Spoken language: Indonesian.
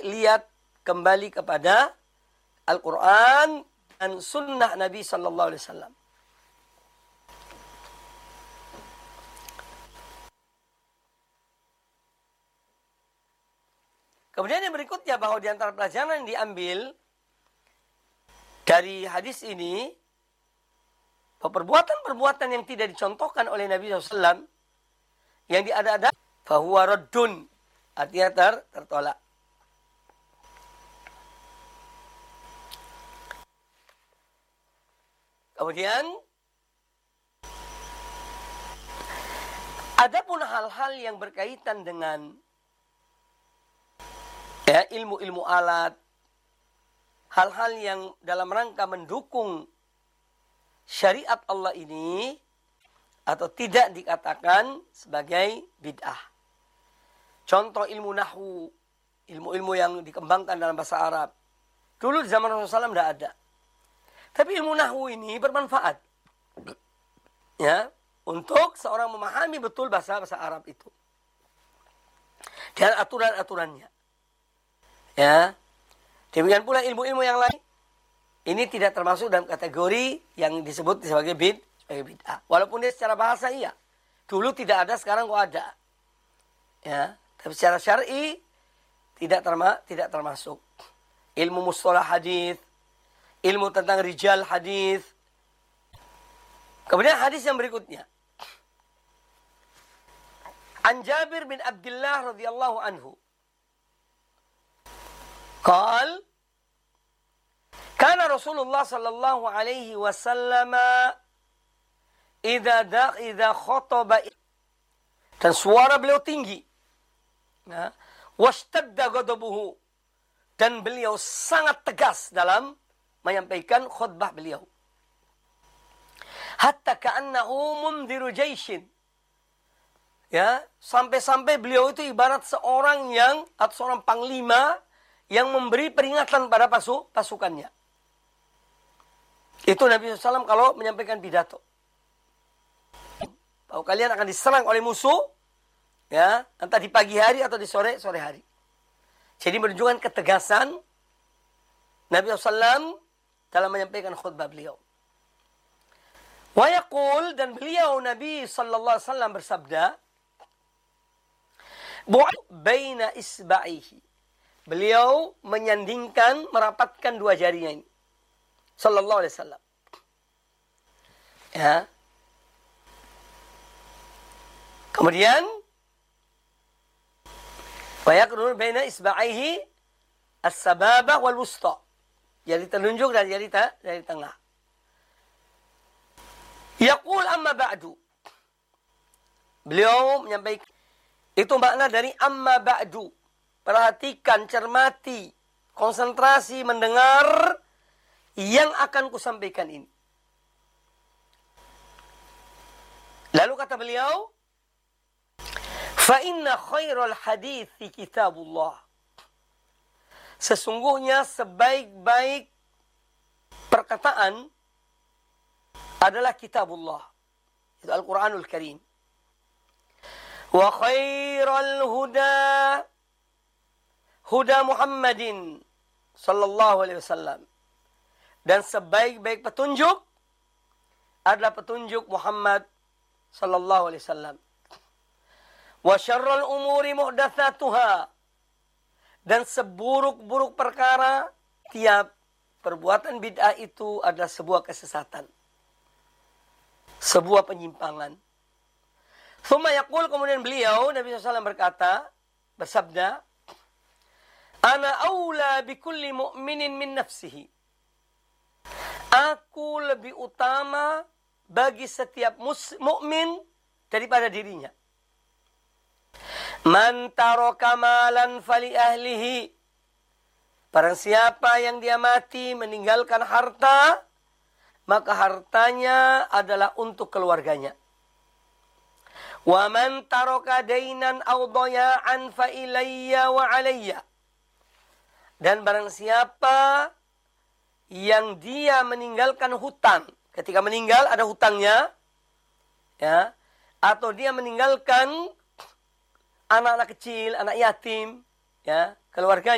lihat kembali kepada Al-Quran dan sunnah Nabi Sallallahu Alaihi Wasallam. Kemudian yang berikutnya, bahwa di antara pelajaran yang diambil dari hadis ini, perbuatan-perbuatan yang tidak dicontohkan oleh Nabi SAW, yang diada-ada, fahuwa raddun, artinya tertolak. Kemudian, adapun hal-hal yang berkaitan dengan ilmu-ilmu alat, hal-hal yang dalam rangka mendukung syariat Allah ini, atau tidak dikatakan sebagai bid'ah. Contoh ilmu nahwu, ilmu-ilmu yang dikembangkan dalam bahasa Arab. Dulu di zaman Rasulullah SAW tidak ada. Tapi ilmu nahwu ini bermanfaat, ya, untuk seorang memahami betul bahasa Arab itu dan aturan-aturannya. Ya, demikian pula ilmu-ilmu yang lain. Ini tidak termasuk dalam kategori yang disebut sebagai bid'ah. Walaupun dia secara bahasa iya. Dulu tidak ada, sekarang kok ada. Ya, tapi secara syar'i tidak termasuk. Ilmu mustalah hadis, ilmu tentang rijal hadis. Kemudian hadis yang berikutnya. An Jabir bin Abdullah radhiyallahu anhu. قال كان رسول الله صلى الله عليه وسلم إذا خطب, dan suara beliau tinggi, ya, washtadda ghadabuhu, dan beliau sangat tegas dalam menyampaikan khutbah beliau, hatta ka'annahu mundhiru jaishin, ya, sampai-sampai beliau itu ibarat seorang yang, atau seorang panglima yang memberi peringatan pada pasukannya. Itu Nabi SAW kalau menyampaikan pidato. Bahwa kalian akan diserang oleh musuh, ya, entah di pagi hari atau di sore hari. Jadi menunjukkan ketegasan Nabi SAW dalam menyampaikan khutbah beliau. Wa yaqul, dan beliau Nabi SAW bersabda, bu'u baina isba'ihi. Beliau menyandingkan, merapatkan dua jarinya ini. Sallallahu alaihi wasallam. Ya. Kemudian, wa yaqrur baina isba'ihi as-sababah wal wusta. Jari telunjuk dan jari tengah. Yaqul amma ba'du. Beliau menyampaikan, itu makna dari amma ba'du. Perhatikan, cermati, konsentrasi mendengar yang akan kusampaikan ini. Lalu kata beliau, fa inna khairal hadithi kitabullah. Sesungguhnya sebaik-baik perkataan adalah kitabullah. Itu Al-Quranul Karim. Wa khairal huda Muhammadin sallallahu alaihi wasallam. Dan sebaik-baik petunjuk adalah petunjuk Muhammad sallallahu alaihi wasallam. Wa syarrul umuri muhdatsatuha. Dan seburuk-buruk perkara, tiap perbuatan bid'ah itu adalah sebuah kesesatan, sebuah penyimpangan. Tsumma yaqul, kemudian beliau Nabi SAW bersabda, ana aula bikulli mu'minin min nafsihi. Aku lebih utama bagi setiap mukmin daripada dirinya. Man taraka malan fali ahlihi. Barang siapa yang dia mati meninggalkan harta, maka hartanya adalah untuk keluarganya. Wa man taraka dainan aw daya'an fa ilayya wa alayya. Dan barang siapa yang dia meninggalkan hutang, ketika meninggal ada hutangnya, ya, atau dia meninggalkan anak-anak kecil, anak yatim, ya, keluarganya,